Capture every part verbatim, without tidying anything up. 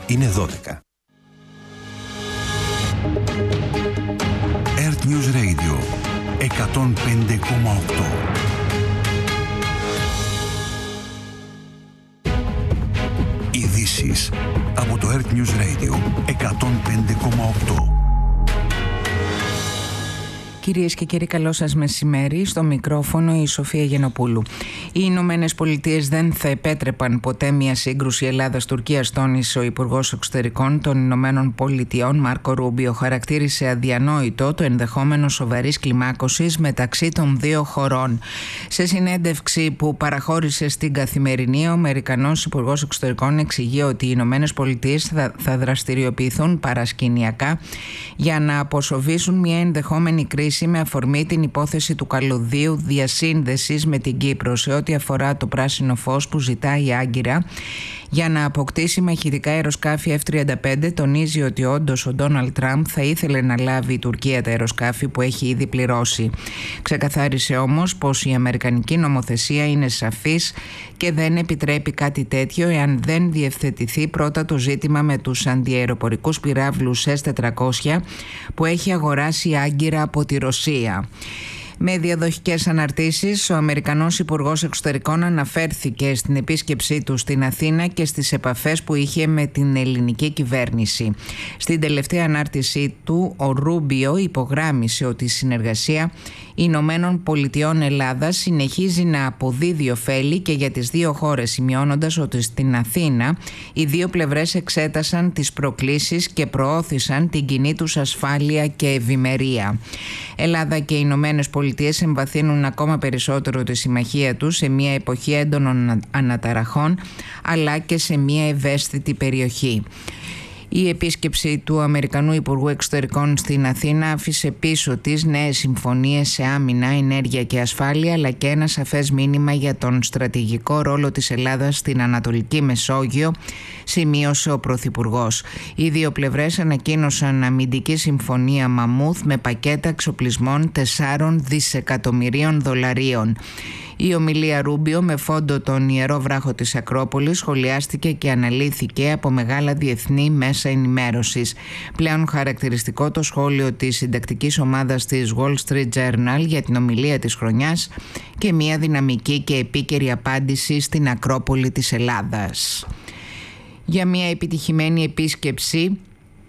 είναι δώδεκα. Earth News Radio εκατόν πέντε κόμμα οκτώ. Ειδήσεις από το Earth News Radio εκατόν πέντε κόμμα οκτώ. Κυρίες και κύριοι, καλό σας μεσημέρι. Στο μικρόφωνο η Σοφία Γενοπούλου. Οι Ηνωμένες Πολιτείες δεν θα επέτρεπαν ποτέ μια σύγκρουση Ελλάδας-Τουρκίας, τόνισε ο Υπουργός Εξωτερικών των Ηνωμένων Πολιτειών Μάρκο Ρούμπιο. Χαρακτήρισε αδιανόητο το ενδεχόμενο σοβαρής κλιμάκωσης μεταξύ των δύο χωρών. Σε συνέντευξη που παραχώρησε στην Καθημερινή, ο Αμερικανός Υπουργός Εξωτερικών εξηγεί ότι οι Ηνωμένες Πολιτείες θα, θα δραστηριοποιηθούν παρασκηνιακά για να αποσοβήσουν μια ενδεχόμενη κρίση με αφορμή την υπόθεση του καλωδίου διασύνδεσης με την Κύπρο σε ό,τι αφορά το πράσινο φως που ζητάει η Άγκυρα για να αποκτήσει μαχητικά αεροσκάφη εφ τριάντα πέντε. Τονίζει ότι όντως ο Ντόναλντ Τραμπ θα ήθελε να λάβει η Τουρκία τα αεροσκάφη που έχει ήδη πληρώσει. Ξεκαθάρισε όμως πως η αμερικανική νομοθεσία είναι σαφής και δεν επιτρέπει κάτι τέτοιο εάν δεν διευθετηθεί πρώτα το ζήτημα με τους αντιαεροπορικούς πυράβλους ες τετρακόσια που έχει αγοράσει η Άγκυρα από τη Ρωσία. Με διαδοχικές αναρτήσεις, ο Αμερικανός Υπουργός Εξωτερικών αναφέρθηκε στην επίσκεψή του στην Αθήνα και στις επαφές που είχε με την ελληνική κυβέρνηση. Στην τελευταία ανάρτησή του, ο Ρούμπιο υπογράμμισε ότι η συνεργασία Ηνωμένων Πολιτειών Ελλάδας συνεχίζει να αποδίδει ωφέλη και για τις δύο χώρες, σημειώνοντας ότι στην Αθήνα οι δύο πλευρές εξέτασαν τις προκλήσεις και προώθησαν την κοινή τους ασφάλεια και ευημερία. Ελλάδα και οι Ηνωμένες Πολιτείες εμβαθύνουν ακόμα περισσότερο τη συμμαχία τους σε μια εποχή έντονων αναταραχών αλλά και σε μια ευαίσθητη περιοχή. Η επίσκεψη του Αμερικανού Υπουργού Εξωτερικών στην Αθήνα άφησε πίσω της νέες συμφωνίες σε άμυνα, ενέργεια και ασφάλεια, αλλά και ένα σαφές μήνυμα για τον στρατηγικό ρόλο της Ελλάδας στην Ανατολική Μεσόγειο, σημείωσε ο Πρωθυπουργός. Οι δύο πλευρές ανακοίνωσαν αμυντική συμφωνία Μαμούθ με πακέτα εξοπλισμών τεσσάρων δισεκατομμυρίων δολαρίων. Η ομιλία Ρούμπιο με φόντο τον Ιερό Βράχο της Ακρόπολης σχολιάστηκε και αναλύθηκε από μεγάλα διεθνή μέσα ενημέρωσης. Πλέον χαρακτηριστικό το σχόλιο της συντακτικής ομάδας της Wall Street Journal για την ομιλία της χρονιάς και μια δυναμική και επίκαιρη απάντηση στην Ακρόπολη της Ελλάδας. Για μια επιτυχημένη επίσκεψη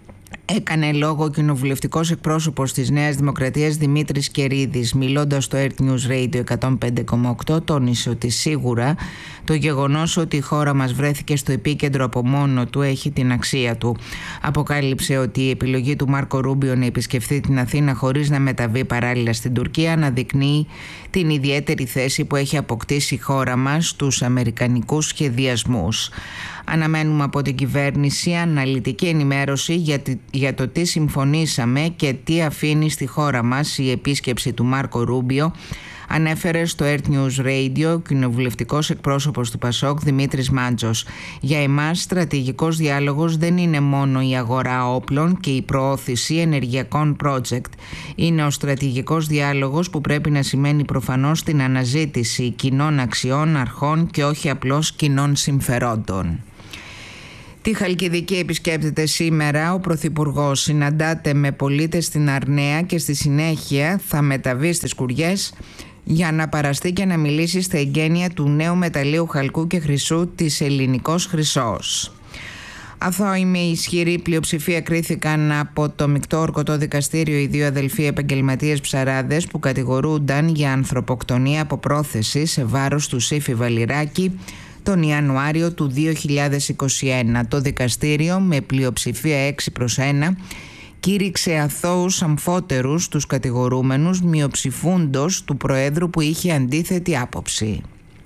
έκανε λόγο ο κοινοβουλευτικός εκπρόσωπος της Νέας Δημοκρατίας Δημήτρης Κερίδης. Μιλώντας στο Earth News Radio εκατόν πέντε κόμμα οκτώ, τόνισε ότι σίγουρα το γεγονός ότι η χώρα μας βρέθηκε στο επίκεντρο από μόνο του έχει την αξία του. Αποκάλυψε ότι η επιλογή του Μάρκο Ρούμπιο να επισκεφθεί την Αθήνα χωρίς να μεταβεί παράλληλα στην Τουρκία αναδεικνύει την ιδιαίτερη θέση που έχει αποκτήσει η χώρα μας στους αμερικανικούς σχεδιασμούς. Αναμένουμε από την κυβέρνηση αναλυτική ενημέρωση για, τη, για το τι συμφωνήσαμε και τι αφήνει στη χώρα μας η επίσκεψη του Μάρκο Ρούμπιο, ανέφερε στο Earth News Radio ο κοινοβουλευτικός εκπρόσωπος του Πασόκ Δημήτρης Μάντζος. Για εμάς, στρατηγικός διάλογος δεν είναι μόνο η αγορά όπλων και η προώθηση ενεργειακών project. Είναι ο στρατηγικός διάλογος που πρέπει να σημαίνει προφανώς την αναζήτηση κοινών αξιών, αρχών και όχι απλώς κοινών συμφερόντων. Τη Χαλκιδική επισκέπτεται σήμερα ο Πρωθυπουργός. Συναντάται με πολίτες στην Αρναία και στη συνέχεια θα μεταβεί στις Κουριές για να παραστεί και να μιλήσει στα εγγένεια του νέου μεταλλείου χαλκού και χρυσού της Ελληνικός Χρυσός. Αθώοι με ισχυρή πλειοψηφία κρίθηκαν από το Μεικτό Ορκωτό Δικαστήριο οι δύο αδελφοί επαγγελματίες ψαράδες που κατηγορούνταν για ανθρωποκτονία από πρόθεση σε βάρος του Σύφη Βαλιράκη τον Ιανουάριο του δύο χιλιάδες είκοσι ένα. Το δικαστήριο με πλειοψηφία έξι προς ένα κήρυξε αθώους αμφότερους τους κατηγορούμενους, μειοψηφούντος του Προέδρου που είχε αντίθετη άποψη.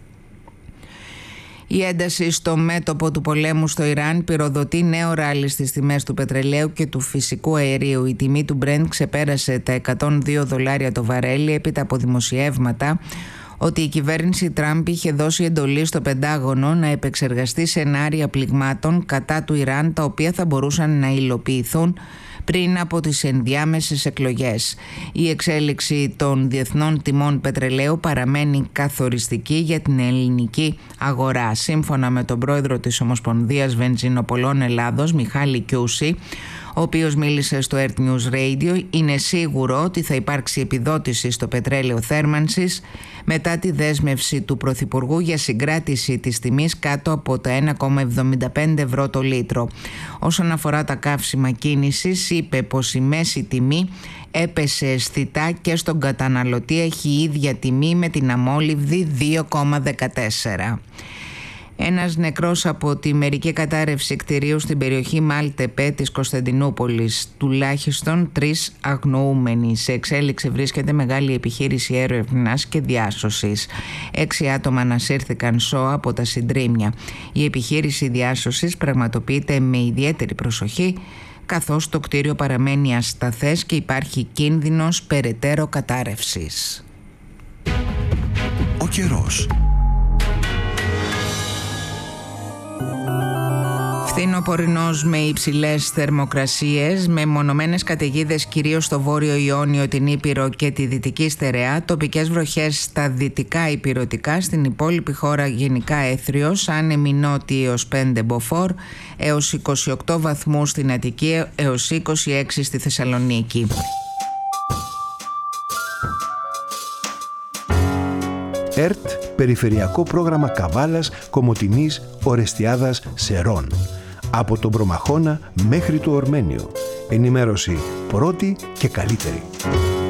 Η ένταση στο μέτωπο του πολέμου στο Ιράν πυροδοτεί νέο ράλι στις τιμές του πετρελαίου και του φυσικού αερίου. Η τιμή του Brent ξεπέρασε τα εκατόν δύο δολάρια το βαρέλι έπειτα από δημοσιεύματα ότι η κυβέρνηση Τραμπ είχε δώσει εντολή στο Πεντάγωνο να επεξεργαστεί σενάρια πληγμάτων κατά του Ιράν, τα οποία θα μπορούσαν να υλοποιηθούν πριν από τις ενδιάμεσες εκλογές. Η εξέλιξη των διεθνών τιμών πετρελαίου παραμένει καθοριστική για την ελληνική αγορά. Σύμφωνα με τον πρόεδρο της Ομοσπονδίας Βενζινοπολών Ελλάδος, Μιχάλη Κιούση, ο οποίος μίλησε στο Earth News Radio, είναι σίγουρο ότι θα υπάρξει επιδότηση στο πετρέλαιο θέρμανσης μετά τη δέσμευση του Πρωθυπουργού για συγκράτηση της τιμής κάτω από τα ένα κόμμα εβδομήντα πέντε ευρώ το λίτρο. Όσον αφορά τα καύσιμα κίνησης, είπε πως η μέση τιμή έπεσε αισθητά και στον καταναλωτή έχει η ίδια τιμή με την αμόλυβδη δύο κόμμα δεκατέσσερα. Ένας νεκρός από τη μερική κατάρρευση κτηρίου στην περιοχή Μάλτεπε της Κωνσταντινούπολης. Τουλάχιστον τρεις αγνοούμενοι. Σε εξέλιξη βρίσκεται μεγάλη επιχείρηση έρευνας και διάσωσης. Έξι άτομα ανασύρθηκαν σώα από τα συντρίμμια. Η επιχείρηση διάσωσης πραγματοποιείται με ιδιαίτερη προσοχή, καθώς το κτίριο παραμένει ασταθές και υπάρχει κίνδυνος περαιτέρω κατάρρευσης. Ο καιρός. Φθινοπορεινός με υψηλές θερμοκρασίες, με μονομένες καταιγίδες κυρίως στο Βόρειο Ιόνιο, την Ήπειρο και τη Δυτική Στερεά, τοπικές βροχές στα δυτικά ηπειρωτικά, στην υπόλοιπη χώρα γενικά έθριος, άνεμοι νότιοι έως πέντε μποφόρ, έως είκοσι οκτώ βαθμούς στην Αττική, έως είκοσι έξι στη Θεσσαλονίκη. ΕΡΤ, Περιφερειακό Πρόγραμμα Καβάλας, Κομοτηνής, Ορεστιάδας, Σερών. Από τον Προμαχώνα μέχρι το Ορμένιο. Ενημέρωση πρώτη και καλύτερη.